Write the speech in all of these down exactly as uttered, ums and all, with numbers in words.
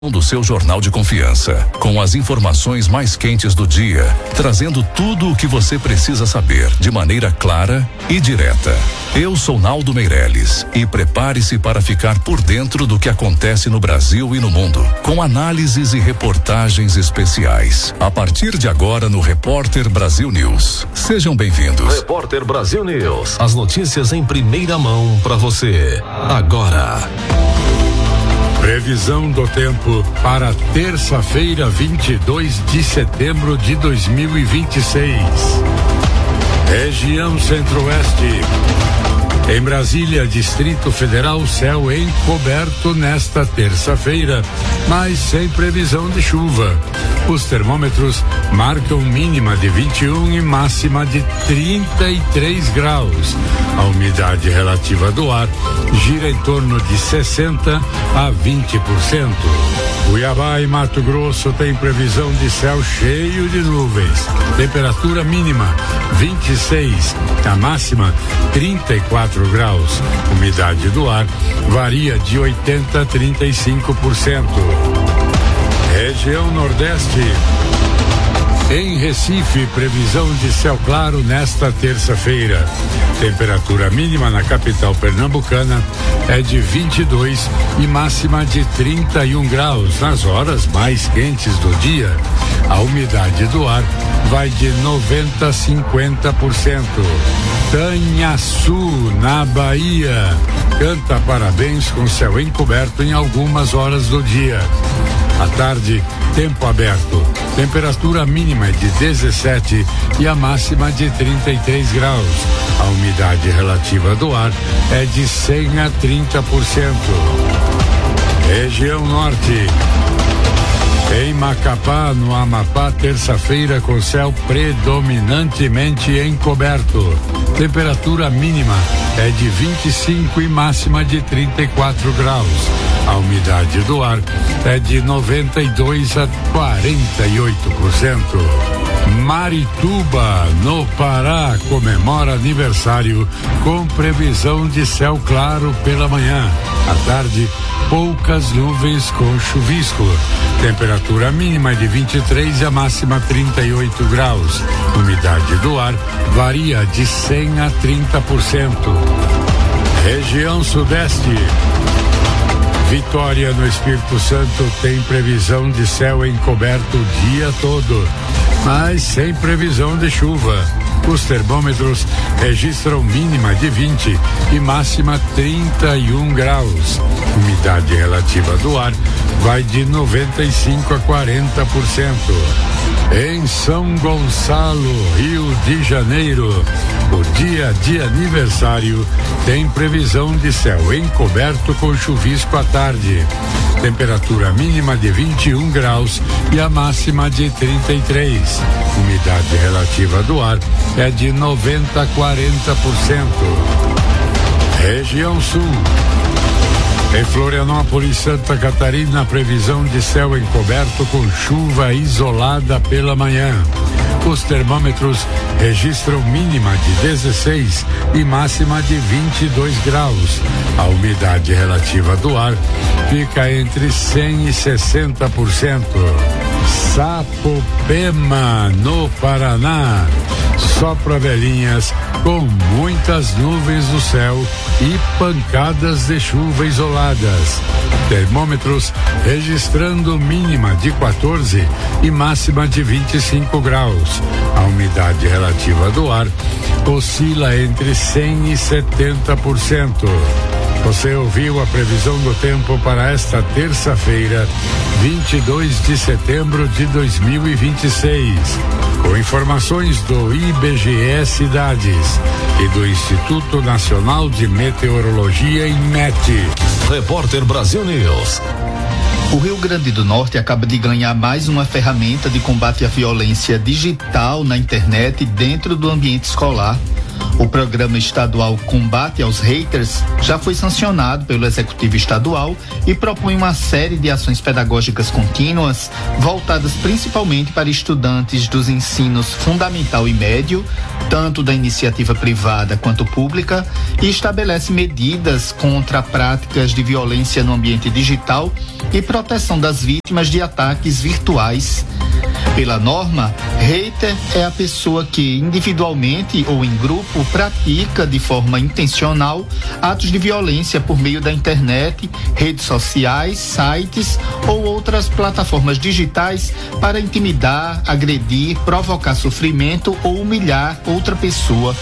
do seu jornal de confiança, com as informações mais quentes do dia, trazendo tudo o que você precisa saber de maneira clara e direta. Eu sou Naldo Meireles e prepare-se para ficar por dentro do que acontece no Brasil e no mundo, com análises e reportagens especiais. A partir de agora no Repórter Brasil News. Sejam bem-vindos. Repórter Brasil News. As notícias em primeira mão para você. Agora. Previsão do tempo para terça-feira, vinte e dois de setembro de dois mil e vinte e seis. Região Centro-Oeste. Em Brasília, Distrito Federal, céu encoberto nesta terça-feira, mas sem previsão de chuva. Os termômetros marcam mínima de vinte e um e máxima de trinta e três graus. A umidade relativa do ar gira em torno de sessenta a vinte por cento. Cuiabá e Mato Grosso tem previsão de céu cheio de nuvens. Temperatura mínima vinte e seis, a máxima trinta e quatro graus. Umidade do ar varia de oitenta a trinta e cinco por cento. Região Nordeste. Em Recife, previsão de céu claro nesta terça-feira. Temperatura mínima na capital pernambucana é de vinte e dois e máxima de trinta e um graus nas horas mais quentes do dia. A umidade do ar vai de noventa a cinquenta por cento. Tanhaçu, na Bahia, canta parabéns com céu encoberto em algumas horas do dia. À tarde, tempo aberto. Temperatura mínima é de dezessete e a máxima de trinta e três graus. A umidade relativa do ar é de cem a trinta por cento. Região Norte. Em Macapá, no Amapá, terça-feira com céu predominantemente encoberto. Temperatura mínima é de vinte e cinco e máxima de trinta e quatro graus. A umidade do ar é de noventa e dois a quarenta e oito por cento. Marituba, no Pará, comemora aniversário com previsão de céu claro pela manhã. À tarde, poucas nuvens com chuvisco. Temperatura mínima de vinte e três e a máxima trinta e oito graus. Umidade do ar varia de cem a trinta por cento. Região Sudeste. Vitória, no Espírito Santo, tem previsão de céu encoberto o dia todo, mas sem previsão de chuva. Os termômetros registram mínima de vinte e máxima trinta e um graus. Umidade relativa do ar vai de noventa e cinco a quarenta por cento. Em São Gonçalo, Rio de Janeiro, o dia de aniversário tem previsão de céu encoberto com chuvisco à tarde. Temperatura mínima de vinte e um graus e a máxima de trinta e três. Umidade relativa do ar é de noventa a quarenta por cento. Região Sul. Em Florianópolis, Santa Catarina, previsão de céu encoberto com chuva isolada pela manhã. Os termômetros registram mínima de dezesseis e máxima de vinte e dois graus. A umidade relativa do ar fica entre cem e sessenta por cento. Sapopema, no Paraná. Sopra velhinhas com muitas nuvens no céu e pancadas de chuva isoladas. Termômetros registrando mínima de quatorze e máxima de vinte e cinco graus. A umidade relativa do ar oscila entre cem e setenta por cento. Você ouviu a previsão do tempo para esta terça-feira, vinte e dois de setembro de dois mil e vinte e seis. Com informações do I B G E Cidades e do Instituto Nacional de Meteorologia, INMET. Repórter Brasil News. O Rio Grande do Norte acaba de ganhar mais uma ferramenta de combate à violência digital na internet dentro do ambiente escolar. O programa estadual Combate aos Haters já foi sancionado pelo Executivo Estadual e propõe uma série de ações pedagógicas contínuas voltadas principalmente para estudantes dos ensinos fundamental e médio, tanto da iniciativa privada quanto pública, e estabelece medidas contra práticas de violência no ambiente digital e proteção das vítimas de ataques virtuais. Pela norma, hater é a pessoa que individualmente ou em grupo pratica de forma intencional atos de violência por meio da internet, redes sociais, sites ou outras plataformas digitais para intimidar, agredir, provocar sofrimento ou humilhar outra pessoa.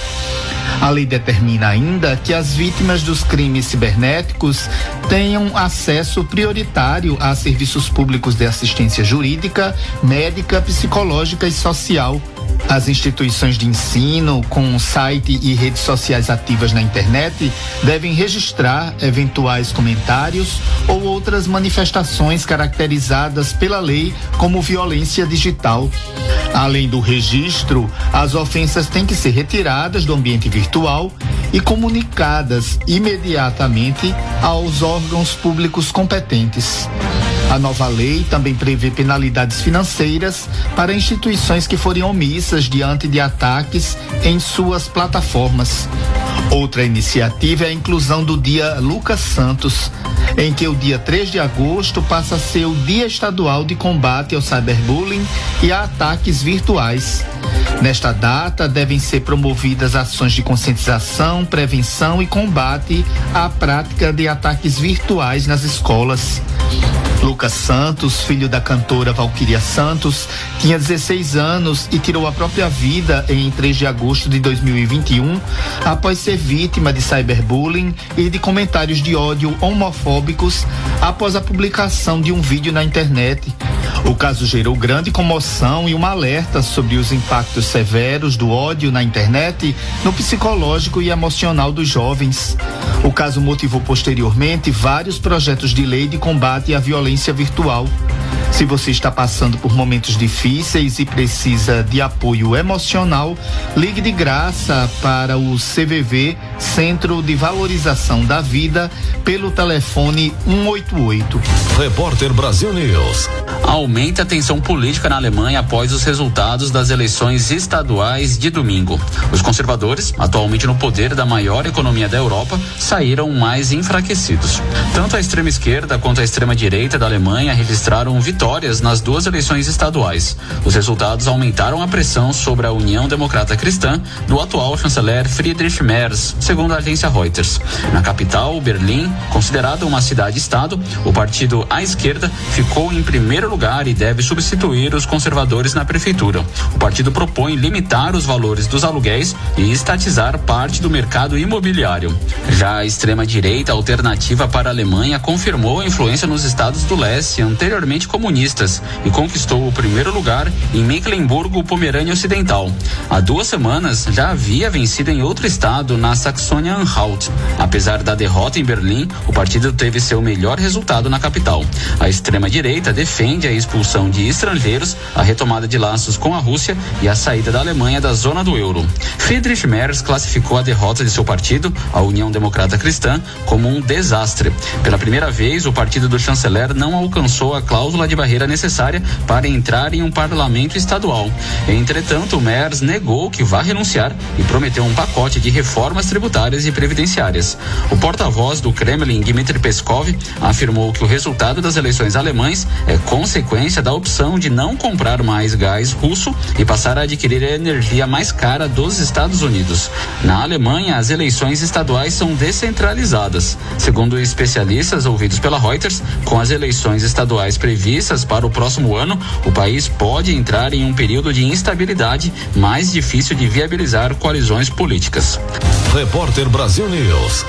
A lei determina ainda que as vítimas dos crimes cibernéticos tenham acesso prioritário a serviços públicos de assistência jurídica, médica, psicológica e social. As instituições de ensino, com site e redes sociais ativas na internet, devem registrar eventuais comentários ou outras manifestações caracterizadas pela lei como violência digital. Além do registro, as ofensas têm que ser retiradas do ambiente virtual e comunicadas imediatamente aos órgãos públicos competentes. A nova lei também prevê penalidades financeiras para instituições que forem omissas diante de ataques em suas plataformas. Outra iniciativa é a inclusão do Dia Lucas Santos, em que o dia três de agosto passa a ser o Dia Estadual de Combate ao Cyberbullying e a ataques virtuais. Nesta data, devem ser promovidas ações de conscientização, prevenção e combate à prática de ataques virtuais nas escolas. Lucas Santos, filho da cantora Valquíria Santos, tinha dezesseis anos e tirou a própria vida em três de agosto de dois mil e vinte e um, após ser vítima de cyberbullying e de comentários de ódio homofóbicos após a publicação de um vídeo na internet. O caso gerou grande comoção e um alerta sobre os impactos severos do ódio na internet no psicológico e emocional dos jovens. O caso motivou posteriormente vários projetos de lei de combate à violência virtual. Se você está passando por momentos difíceis e precisa de apoio emocional, ligue de graça para o C V V, Centro de Valorização da Vida, pelo telefone um oito oito. Repórter Brasil News. Aumenta a tensão política na Alemanha após os resultados das eleições estaduais de domingo. Os conservadores, atualmente no poder da maior economia da Europa, saíram mais enfraquecidos. Tanto a extrema esquerda quanto a extrema direita da Alemanha registraram vitórias nas duas eleições estaduais. Os resultados aumentaram a pressão sobre a União Democrata Cristã do atual chanceler Friedrich Merz, segundo a agência Reuters. Na capital, Berlim, considerada uma cidade-estado, o partido à esquerda ficou em primeiro lugar e deve substituir os conservadores na prefeitura. O partido propõe limitar os valores dos aluguéis e estatizar parte do mercado imobiliário. Já a extrema-direita alternativa para a Alemanha confirmou a influência nos estados do leste, anteriormente comunistas, e conquistou o primeiro lugar em Mecklemburgo-Pomerânia Ocidental. Há duas semanas já havia vencido em outro estado, na Saxônia-Anhalt. Apesar da derrota em Berlim, o partido teve seu melhor resultado na capital. A extrema-direita defende a expulsão de estrangeiros, a retomada de laços com a Rússia e a saída da Alemanha da zona do euro. Friedrich Merz classificou a derrota de seu partido, a União Democrata Cristã, como um desastre. Pela primeira vez, o partido do chanceler não alcançou a cláusula de barreira necessária para entrar em um parlamento estadual. Entretanto, Merz negou que vai renunciar e prometeu um pacote de reformas tributárias e previdenciárias. O porta-voz do Kremlin, Dmitry Peskov, afirmou que o resultado das eleições alemãs é consequência da opção de não comprar mais gás russo e passar a adquirir a energia mais cara dos Estados Unidos. Na Alemanha, as eleições estaduais são descentralizadas. Segundo especialistas ouvidos pela Reuters, com as eleições estaduais previstas para o próximo ano, o país pode entrar em um período de instabilidade mais difícil de viabilizar coalizões políticas. Repórter Brasil News.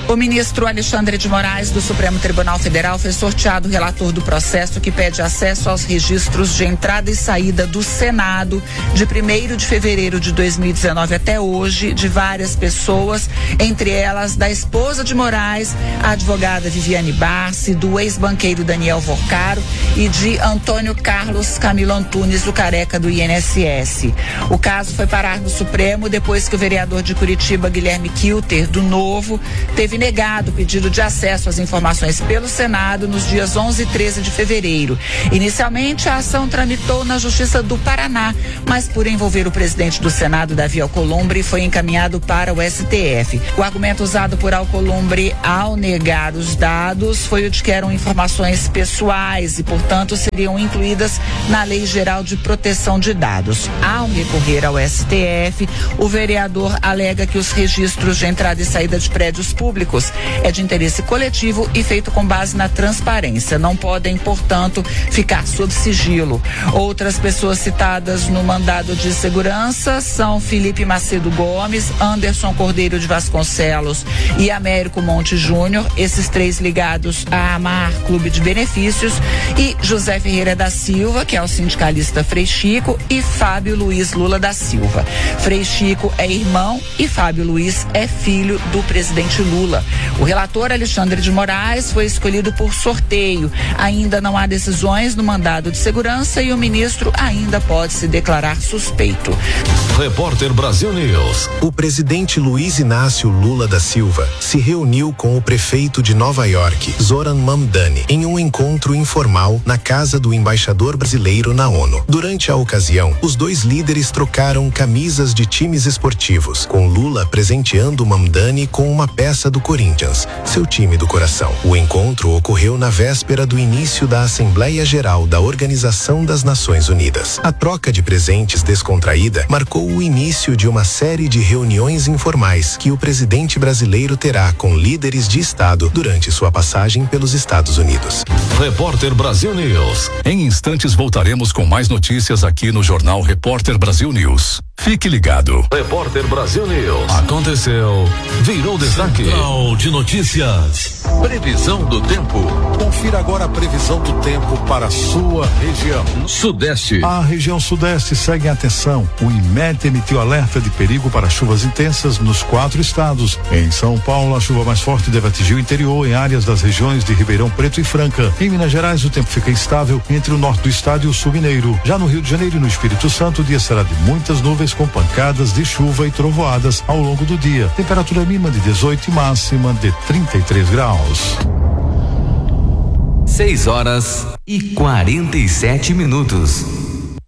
O ministro Alexandre de Moraes, do Supremo Tribunal Federal, foi sorteado relator do processo que pede acesso aos registros de entrada e saída do Senado de primeiro de fevereiro de dois mil e dezenove até hoje, de várias pessoas, entre elas da esposa de Moraes, a advogada Viviane Barsi, do ex-banqueiro Daniel Vorcaro e de Antônio Carlos Camilo Antunes, o careca do I N S S. O caso foi parar no Supremo depois que o vereador de Curitiba, Guilherme Kilter, do Novo, teve negado o pedido de acesso às informações pelo Senado nos dias onze e treze de fevereiro. Inicialmente, a ação tramitou na Justiça do Paraná, mas por envolver o presidente do Senado, Davi Alcolumbre, foi encaminhado para o S T F. O argumento usado por Alcolumbre ao negar os dados foi o de que eram informações pessoais e, portanto, seriam incluídas na Lei Geral de Proteção de Dados. Ao recorrer ao S T F, o vereador alega que os registros de entrada e saída de prédios públicos é de interesse coletivo e feito com base na transparência. Não podem, portanto, ficar sob sigilo. Outras pessoas citadas no mandado de segurança são Felipe Macedo Gomes, Anderson Cordeiro de Vasconcelos e Américo Monte Júnior, esses três ligados à Amar Clube de Benefícios, e José Ferreira da Silva, que é o sindicalista Frei Chico, e Fábio Luiz Lula da Silva. Frei Chico é irmão e Fábio Luiz é filho do presidente Lula. O relator Alexandre de Moraes foi escolhido por sorteio. Ainda não há decisões no mandado de segurança e o ministro ainda pode se declarar suspeito. Repórter Brasil News. O presidente Luiz Inácio Lula da Silva se reuniu com o prefeito de Nova York, Zoran Mamdani, em um encontro informal na casa do embaixador brasileiro na ONU. Durante a ocasião, os dois líderes trocaram camisas de times esportivos, com Lula presenteando Mamdani com uma peça do Corinthians, seu time do coração. O encontro ocorreu na véspera do início da Assembleia Geral da Organização das Nações Unidas. A troca de presentes descontraída marcou o início de uma série de reuniões informais que o presidente brasileiro terá com líderes de Estado durante sua passagem pelos Estados Unidos. Repórter Brasil News. Em instantes voltaremos com mais notícias aqui no Jornal Repórter Brasil News. Fique ligado. Repórter Brasil News. Aconteceu, virou destaque. Central de Notícias. Previsão do tempo. Confira agora a previsão do tempo para a sua região. Sudeste. A região sudeste segue em atenção. O IMET emitiu alerta de perigo para chuvas intensas nos quatro estados. Em São Paulo, a chuva mais forte deve atingir o interior em áreas das regiões de Ribeirão Preto e Franca. Em Minas Gerais, o tempo fica instável entre o norte do estado e o sul mineiro. Já no Rio de Janeiro e no Espírito Santo, o dia será de muitas nuvens com pancadas de chuva e trovoadas ao longo do dia. Temperatura mínima de dezoito e máxima de trinta e três graus. seis horas e quarenta e sete minutos.